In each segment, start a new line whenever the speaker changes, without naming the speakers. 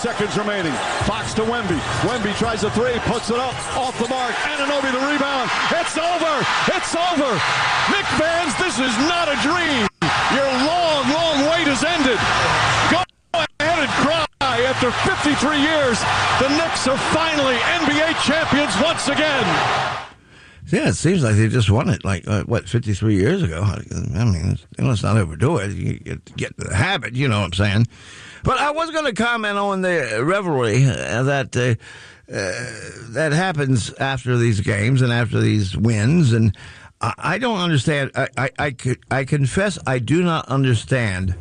seconds remaining. Fox to Wemby. Wemby tries a three, puts it up, off the mark. Anunoby the rebound. It's over. It's over. Knick fans, this is not a dream. Your long, long wait has ended. Go ahead and cry. After 53 years, the Knicks are finally NBA champions once again.
Yeah, it seems like they just won it, 53 years ago. I mean, let's not overdo it. You get to the habit, you know what I'm saying. But I was going to comment on the revelry that happens after these games and after these wins, and I don't understand. I confess I do not understand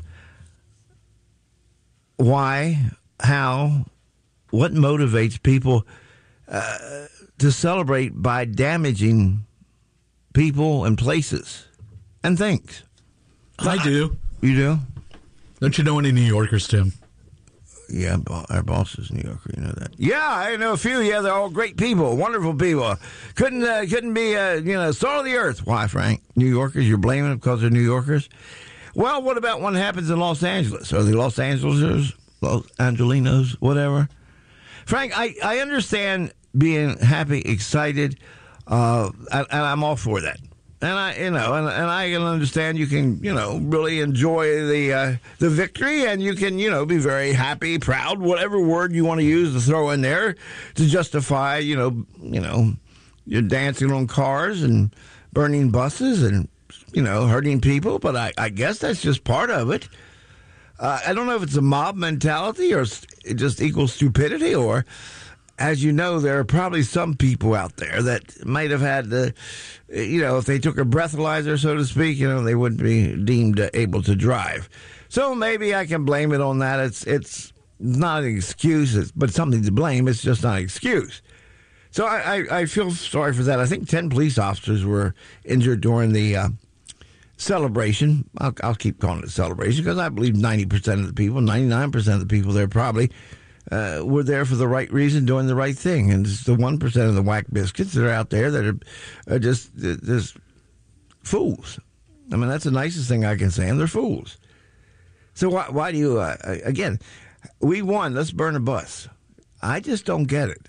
why, how, what motivates people to celebrate by damaging people and places and things.
I do.
You do?
Don't you know any New Yorkers, Tim?
Yeah, our boss is New Yorker. You know that. Yeah, I know a few. Yeah, they're all great people, wonderful people. Couldn't be salt of the earth. Why, Frank? New Yorkers? You're blaming them because they're New Yorkers? Well, what about when it happens in Los Angeles? Are they Los Angelesers, Los Angelinos, whatever? Frank, I understand being happy, excited, and I'm all for that. And I can understand you can, really enjoy the victory, and you can, be very happy, proud, whatever word you want to use to throw in there to justify, you're dancing on cars and burning buses and, hurting people. But I guess that's just part of it. I don't know if it's a mob mentality or it just equals stupidity, or, as you know, there are probably some people out there that might have had the, if they took a breathalyzer, so to speak, they wouldn't be deemed able to drive. So maybe I can blame it on that. It's not an excuse, but something to blame. It's just not an excuse. So I feel sorry for that. I think 10 police officers were injured during the celebration. I'll keep calling it a celebration because I believe 90% of the people, 99% of the people there probably were there for the right reason, doing the right thing. And it's the 1% of the whack biscuits that are out there that are just fools. I mean, that's the nicest thing I can say, and they're fools. So why do you, again, we won, let's burn a bus. I just don't get it.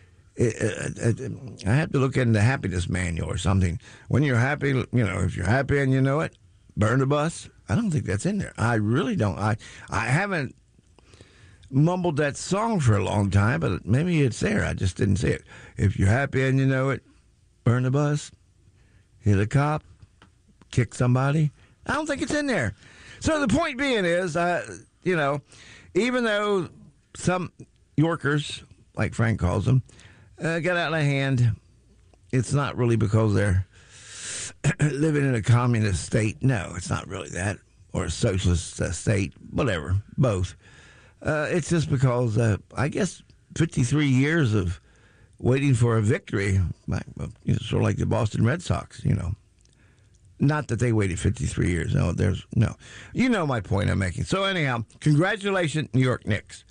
I have to look in the happiness manual or something. When you're happy, if you're happy and you know it, burn the bus. I don't think that's in there. I really don't. I haven't mumbled that song for a long time, but maybe it's there. I just didn't see it. If you're happy and you know it, burn the bus, hit a cop, kick somebody. I don't think it's in there. So the point being is, even though some Yorkers, like Frank calls them, got out of hand, it's not really because they're living in a communist state. No, it's not really that. Or a socialist state, whatever, both. It's just because, I guess, 53 years of waiting for a victory, sort of like the Boston Red Sox, Not that they waited 53 years. No. You know my point I'm making. So anyhow, congratulations, New York Knicks.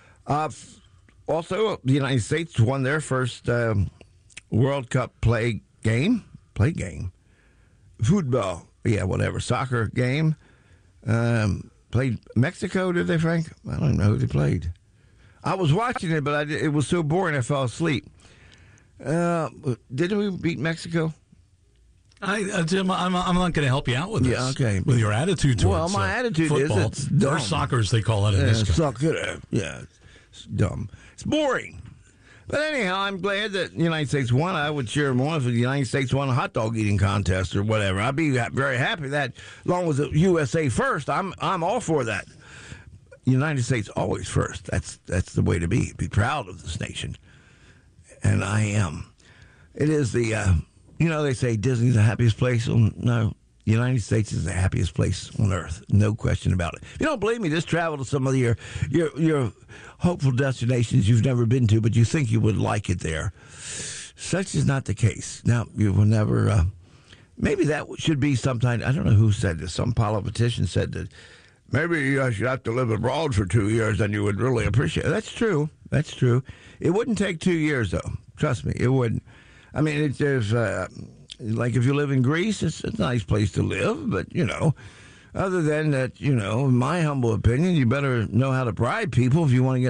Also, the United States won their first World Cup play game. Football. Yeah, whatever. Soccer game. Played Mexico, did they, Frank? I don't know who they played. I was watching it, but it was so boring I fell asleep. Didn't we beat Mexico?
Jim, I'm not going to help you out with this.
Yeah, okay.
With your attitude towards
Well, my attitude
football.
is it's dumb.
Or soccer, as they call it in this country.
Soccer, yeah. It's dumb. It's boring. But anyhow, I'm glad that the United States won. I would cheer more if the United States won a hot dog eating contest or whatever. I'd be very happy that, as long as the USA first, I'm all for that. United States always first. That's the way to be. Be proud of this nation. And I am. It is the, they say Disney's the happiest place. No, the United States is the happiest place on earth. No question about it. If you don't believe me, just travel to some of your hopeful destinations you've never been to, but you think you would like it there. Such is not the case. Now, you will never, maybe that should be sometime, I don't know who said this, some politician said that maybe you should have to live abroad for 2 years, then you would really appreciate it. That's true. It wouldn't take 2 years, though. Trust me, it wouldn't. I mean, there's, like if you live in Greece, it's a nice place to live, but, other than that, in my humble opinion, you better know how to bribe people if you want to get